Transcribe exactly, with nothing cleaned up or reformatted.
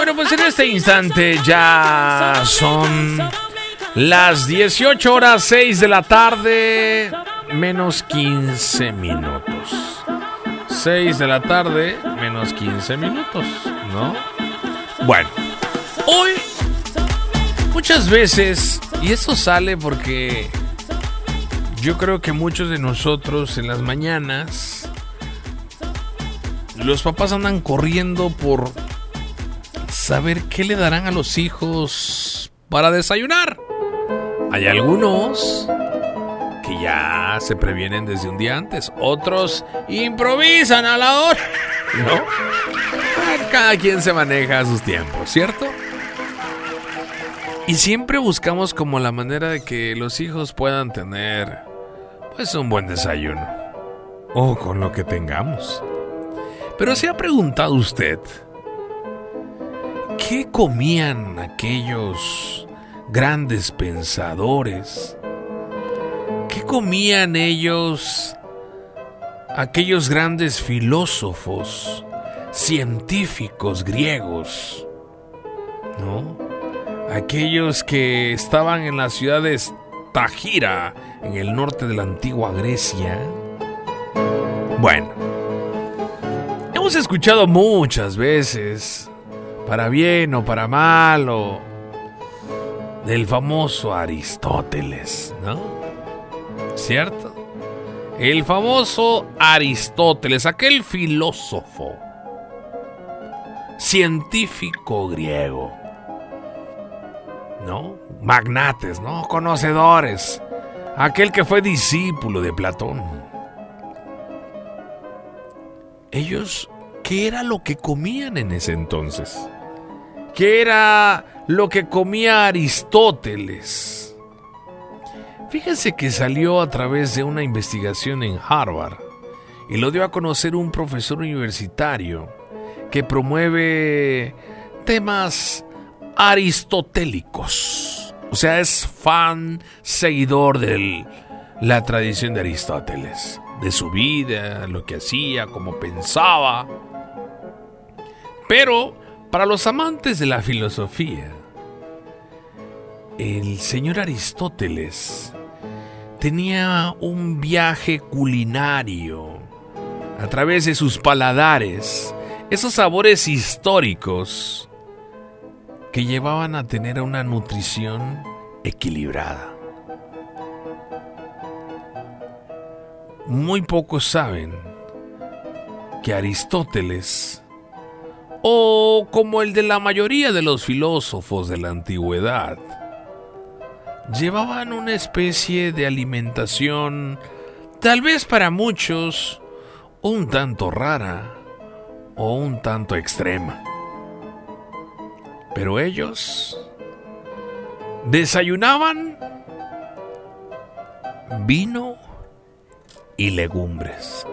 Bueno, pues en este instante ya son las dieciocho horas seis de la tarde, menos quince minutos. seis de la tarde, menos quince minutos, ¿no? Bueno, hoy muchas veces, y esto sale porque yo creo que muchos de nosotros en las mañanas, los papás andan corriendo por saber qué le darán a los hijos para desayunar. Hay algunos que ya se previenen desde un día antes, otros improvisan a la hora, ¿no? Cada quien se maneja a sus tiempos, ¿cierto? Y siempre buscamos como la manera de que los hijos puedan tener, pues, un buen desayuno, o con lo que tengamos. Pero ¿se ha preguntado usted qué comían aquellos grandes pensadores? ¿Qué comían ellos, aquellos grandes filósofos, científicos griegos, ¿no? Aquellos que estaban en la ciudad de Estagira, en el norte de la antigua Grecia. Bueno, hemos escuchado muchas veces, para bien o para mal, o del famoso Aristóteles, ¿no? ¿Cierto? El famoso Aristóteles, aquel filósofo, científico griego, ¿no? Magnates, ¿no? Conocedores, aquel que fue discípulo de Platón. Ellos, ¿qué era lo que comían en ese entonces? ¿Qué era lo que comía Aristóteles? Fíjense que salió a través de una investigación en Harvard y lo dio a conocer un profesor universitario que promueve temas aristotélicos. O sea, es fan, seguidor de la tradición de Aristóteles, de su vida, lo que hacía, cómo pensaba. Pero para los amantes de la filosofía, el señor Aristóteles tenía un viaje culinario a través de sus paladares, esos sabores históricos que llevaban a tener una nutrición equilibrada. Muy pocos saben que Aristóteles, o como el de la mayoría de los filósofos de la antigüedad, llevaban una especie de alimentación, tal vez para muchos, un tanto rara o un tanto extrema. Pero ellos desayunaban vino y legumbres.